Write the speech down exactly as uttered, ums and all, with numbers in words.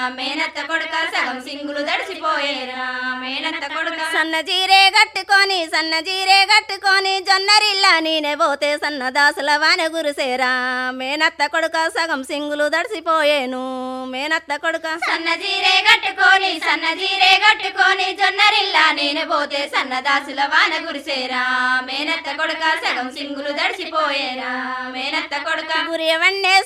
మేనత్త కొడుక సగం సింగులు దడిచిపోయేరా మేనత్త కొడుక సన్న జీరే కట్టుకొని సన్న జీరే కట్టుకొని జొన్నరిల్లా నేనే పోతే సన్న దాసుల వాన గురుసేరా మేనత్త కొడుక సగం సింగులు దడిసిపోయేను మేనత్త కొడుక సన్న జీరే కట్టుకొని సన్న జీరే కట్టుకొని జొన్నరిల్లా నేను పోతే సన్న దాసుల వాన గురిసేరా మేనత్త కొడుక సగం సింగులు దడిచిపోయేరా మేనత్త కొడుక గురియవన్నే